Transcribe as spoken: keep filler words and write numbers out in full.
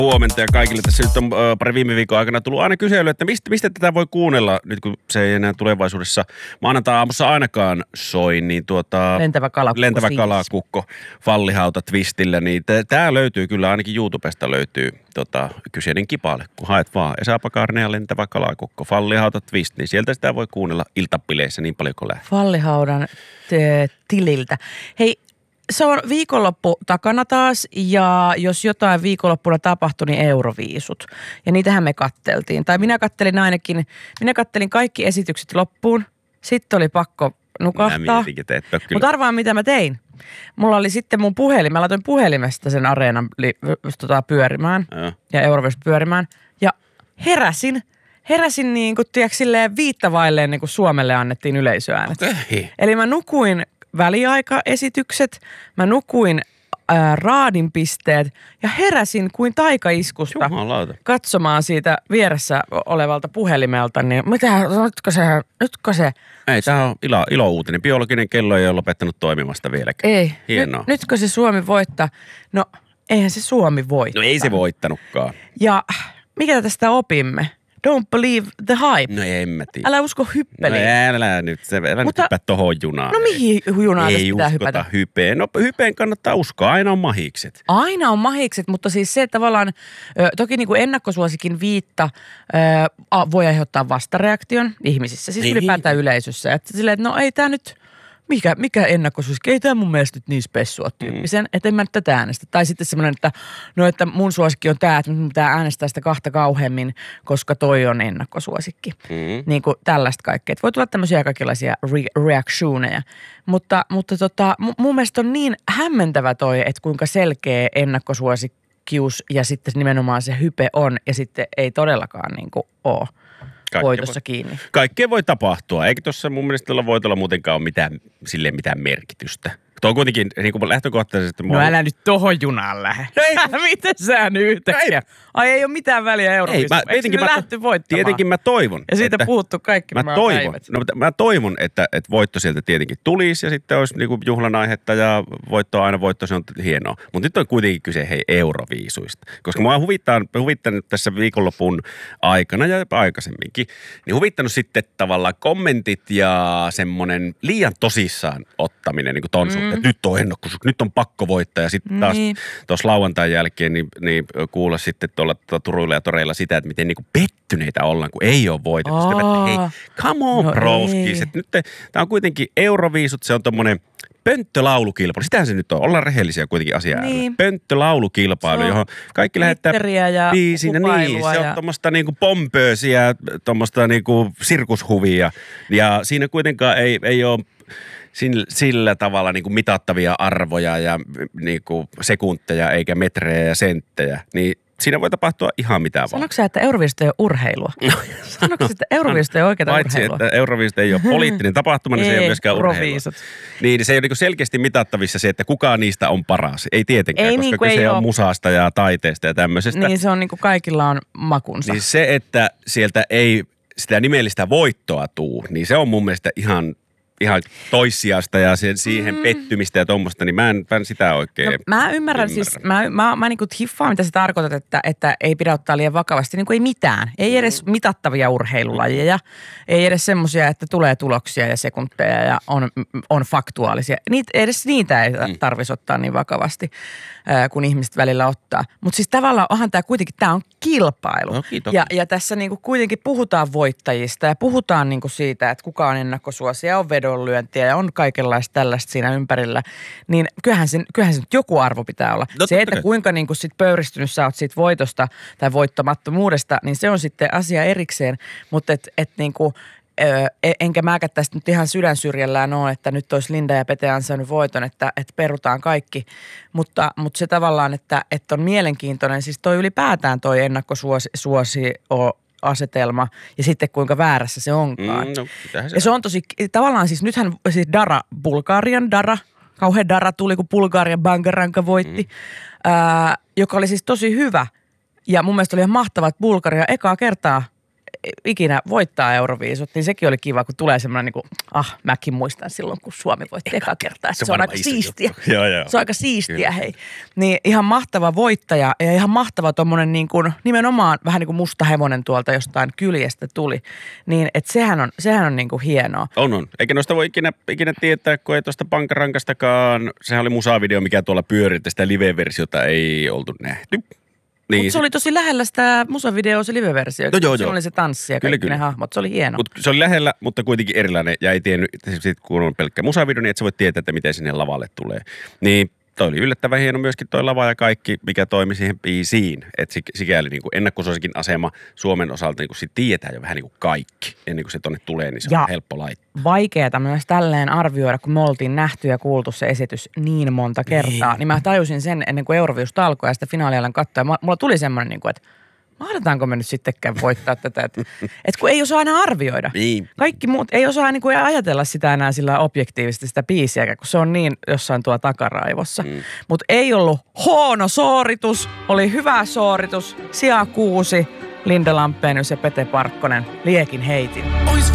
Huomenta ja kaikille. Tässä nyt on äh, pari viime viikon aikana tullut aina kysely, että mistä, mistä tätä voi kuunnella, nyt kun se ei enää tulevaisuudessa maanantai-aamussa ainakaan soi, niin tuota... Lentävä kalakukko. Lentävä siis. kalakukko Fallihauta Twistillä, niin tämä löytyy kyllä, ainakin YouTubesta löytyy tota, kyseinen kipale, kun haet vaan Esa Pakarinen ja Lentävä kalakukko, Fallihauta Twist, niin sieltä sitä voi kuunnella iltapileissä niin paljon kuin lähtee. Fallihaudan t- tililtä. Hei, se on viikonloppu takana taas, ja jos jotain viikonloppuna tapahtui, niin Euroviisut. Ja niitähän me katteltiin. Tai minä kattelin ainakin, minä kattelin kaikki esitykset loppuun. Sitten oli pakko nukahtaa. Mutta arvaa, mitä mä tein. Mulla oli sitten mun puhelin. Mä laitoin puhelimesta sen areenan li, tota, pyörimään ja, ja Euroviisut pyörimään. Ja heräsin. Heräsin niin kuin, tiedätkö, silleen viittavailleen niin kuin Suomelle annettiin yleisöäänet. Okay. Eli mä nukuin väliaikaesitykset, mä nukuin ää, raadinpisteet ja heräsin kuin taikaiskusta Jumalauta. Katsomaan siitä vieressä olevalta puhelimelta, niin mitä, nytkö se, nytkö se? Ei, tämä on ilo, ilouutinen. Biologinen kello ei ole lopettanut toimimasta vieläkään. Ei. Hienoa. Nyt, nytkö se Suomi voittaa? No, eihän se Suomi voittaa. No ei se voittanutkaan. Ja mikä tästä opimme? Don't believe the hype. No en mä tiedä. Älä usko hyppeliin. No älä nyt, se, älä Mutta, nyt hyppää tohon junaan. No mihin junaan ei pitää uskota hypätä? hypeen. No hypeen kannattaa uskoa, aina on mahikset. Aina on mahikset, mutta siis se, että tavallaan, ö, toki niin kuin ennakkosuosikin viitta ö, voi aiheuttaa vastareaktion ihmisissä, siis Niin. ylipäätään yleisössä. Että silleen, että no ei tämä nyt, mikä, mikä ennakkosuosikki, ei tämä mun mielestä nyt niin spessua tyyppisen, mm. että en mä nyt tätä äänestä. Tai sitten semmoinen, että no että mun suosikki on tämä, että mun pitää äänestää sitä kahta kauheammin, koska toi on ennakkosuosikki. Mm. Niin kuin tällaista kaikkea. Että voi tulla tämmöisiä kaikenlaisia re- reactioneja. Mutta, mutta tota, mun mielestä on niin hämmentävä toi, että kuinka selkeä ennakkosuosikkius ja sitten nimenomaan se hype on ja sitten ei todellakaan niin kuin ole. Voitossa voi, kiinni. Kaikkea voi tapahtua. Eikä tuossa mun mielestä tällä voitolla muutenkaan ole mitään, silleen mitään merkitystä. Tuo on kuitenkin niin kuin lähtökohtaisesti... No älä nyt tohon junaan lähde. No ei. Miten sä nyt yhtäkkiä? Ai ei ole mitään väliä Euroviisussa. Eikö sinne lähty voittamaan? Tietenkin mä toivon. Ja siitä että, puuttu kaikki mä nämä toivon, päivät. no, mä toivon, että, että voitto sieltä tietenkin tulisi ja sitten olisi niin kuin juhlan aihetta ja voitto on aina voitto, se on hienoa. Mutta nyt on kuitenkin kyse hei Euroviisuista. Koska mä oon huvittanut, huvittanut tässä viikonlopun aikana ja aikaisemminkin, niin huvittanut sitten tavallaan kommentit ja semmoinen liian tosissaan ottaminen niin kuin ton mm. suhteen, että nyt on ennakkoisuus, nyt on pakko voittaa ja sitten taas niin. Tuossa lauantain jälkeen niin, niin kuulla sitten tuolla Turuilla ja Toreilla sitä, että miten niin kuin pettyneitä ollaan, kun ei ole voitettu. Aa. Sitten, että hei, come on no broskis, että nyt tämä on kuitenkin Euroviisut, se on tommonen pönttölaulukilpailu. Sitähän se nyt on. Ollaan rehellisiä kuitenkin asiaa. Niin. Pönttölaulukilpailu, johon kaikki lähettää biisin. Niin, se on ja... tuommoista niinku pompöösiä, tuommoista niinku sirkushuvia. Ja siinä kuitenkaan ei, ei ole sillä, sillä tavalla niinku mitattavia arvoja ja niinku sekunteja eikä metrejä ja senttejä. Niin siinä voi tapahtua ihan mitä vaan. Sanoitko sä, että Euroviisut ei ole urheilua? No, Sanoitko sä, että Euroviisut ei ole oikeaa Paitsi, urheilua? Paitsi, että Euroviisut ei ole poliittinen tapahtuma, niin se ei ole myöskään urheilua. Niin, se ei ole niin selkeästi mitattavissa se, että kuka niistä on paras. Ei tietenkään, ei, koska niin kyse on ole. musasta ja taiteesta ja tämmöisestä. Niin, se on niin kuin kaikilla on makunsa. Niin se, että sieltä ei sitä nimellistä voittoa tuu, niin se on mun mielestä ihan... ihan toissijasta ja sen, siihen mm. pettymistä ja tuommoista, niin mä en, mä en sitä oikein no, mä ymmärrän, ymmärrän. siis, mä, mä, mä niin kuin hiffaan, mitä sä tarkoitat, että, että ei pidä ottaa liian vakavasti, niin kuin ei mitään. Ei edes mitattavia urheilulajeja, ei edes semmoisia, että tulee tuloksia ja sekunteja ja on, on faktuaalisia. Niit, edes niitä ei tarvitsisi ottaa niin vakavasti, kun ihmiset välillä ottaa. Mutta siis tavallaan onhan tämä kuitenkin, tämä on kilpailu. No, ja, ja tässä niin kuin kuitenkin puhutaan voittajista ja puhutaan niin kuin siitä, että kuka on ennakkosuosia, on vedonlyöntiä ja on kaikenlaista tällaista siinä ympärillä. Niin kyllähän se, kyllähän se nyt joku arvo pitää olla. No, se, että kai. kuinka niin kuin sit pöyristynyt sä oot siitä voitosta tai voittamattomuudesta, niin se on sitten asia erikseen. Mutta et, et niin kuin... enkä mäkään tästä nyt ihan sydänsyrjällään ole, että nyt olisi Linda ja Pete ansainnut voiton, että, että perutaan kaikki. Mutta, mutta se tavallaan, että, että on mielenkiintoinen, siis toi ylipäätään toi ennakkosuosio-asetelma ja sitten kuinka väärässä se onkaan. Mm, no, se ja se on tosi, tavallaan siis nythän siis Dara, Bulgarian Dara, kauhean Dara tuli, kun Bulgarian Bangaranka voitti, mm. ää, joka oli siis tosi hyvä. Ja mun mielestä oli ihan mahtavaa, että Bulgaria ekaa kertaa ikinä voittaa Euroviisut, niin sekin oli kiva, kun tulee semmoinen niin kuin, ah, mäkin muistan silloin, kun Suomi voitti eka kertaa. Se, se on aika siistiä. Joo, joo. Se on aika siistiä, hei. Niin ihan mahtava voittaja ja ihan mahtava tommonen niin kuin, nimenomaan vähän niin kuin musta hevonen tuolta jostain kyljestä tuli. Niin, että sehän on, sehän on niin kuin hienoa. On, on. Eikä noista voi ikinä, ikinä tietää, kun ei tuosta Pankarankastakaan, sehän oli musavideo, mikä tuolla pyöri, että sitä live-versiota ei oltu nähty. Niin, mutta se oli tosi lähellä sitä musavideo, se live-versio. No joo, se joo. oli se tanssi ja Kyllä, kaikki kyllä. ne hahmot. Se oli hieno. Mut se oli lähellä, mutta kuitenkin erilainen. Ja ei tiennyt, sit kun on pelkkä musavideo, niin et sä voit tietää, että miten sinne lavalle tulee. Niin toi oli yllättävän hieno myöskin toi lava ja kaikki, mikä toimi siihen biisiin. Että sikäli niin kuin ennakkosuosikin asema Suomen osalta, niin kuin sit tietää jo vähän niin kuin kaikki. Ennen kuin se tonne tulee, niin se Ja on helppo laittaa. vaikeeta myös tälleen arvioida, kun me oltiin nähty ja kuultu se esitys niin monta kertaa. Niin, niin mä tajusin sen ennen kuin Euroviisut alkoi ja sitä finaalialan katsoa. Ja mulla tuli semmoinen, niin kuin, että mahdetaanko me nyt sittenkään voittaa tätä, että et kun ei osaa aina arvioida. Niin. Kaikki muut ei osaa niin kuin ajatella sitä enää sillä objektiivisesti sitä biisiä, kun se on niin jossain tuo takaraivossa. Mm. Mutta ei ollut huono suoritus, oli hyvä suoritus, sija kuusi, Linda Lampenius ja Pete Parkkonen, liekin heitin.